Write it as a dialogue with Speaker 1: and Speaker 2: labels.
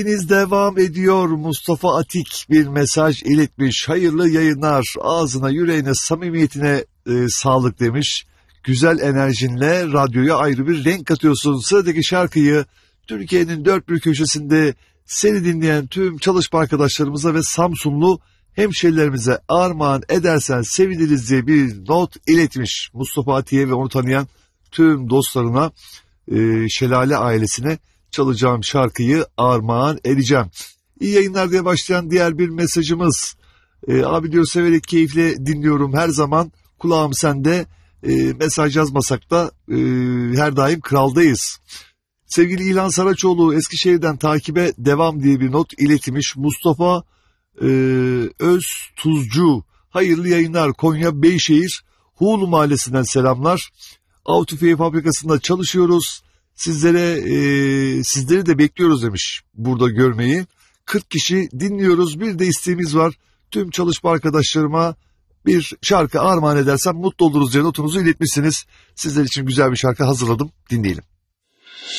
Speaker 1: Devam ediyor. Mustafa Atik bir mesaj iletmiş. Hayırlı yayınlar. Ağzına, yüreğine, samimiyetine sağlık demiş. Güzel enerjinle radyoya ayrı bir renk katıyorsun. Sıradaki şarkıyı Türkiye'nin dört bir köşesinde seni dinleyen tüm çalışma arkadaşlarımıza ve Samsunlu hemşerilerimize armağan edersen seviniriz diye bir not iletmiş. Mustafa Atik'e ve onu tanıyan tüm dostlarına, Şelale ailesine çalacağım şarkıyı armağan edeceğim. İyi yayınlar diye başlayan diğer bir mesajımız. Abi diyor, severek keyifle dinliyorum her zaman, kulağım sende, mesaj yazmasak da her daim kraldayız. Sevgili İlhan Saraçoğlu Eskişehir'den takibe devam diye bir not iletmiş. Mustafa Öz Tuzcu, hayırlı yayınlar, Konya Beyşehir Huğulu Mahallesi'nden selamlar. Av tüfeği fabrikasında çalışıyoruz. Sizleri de bekliyoruz demiş burada görmeyi. 40 kişi dinliyoruz. Bir de isteğimiz var. Tüm çalışma arkadaşlarıma bir şarkı armağan edersem mutlu oluruz diye notunuzu iletmişsiniz. Sizler için güzel bir şarkı hazırladım. Dinleyelim.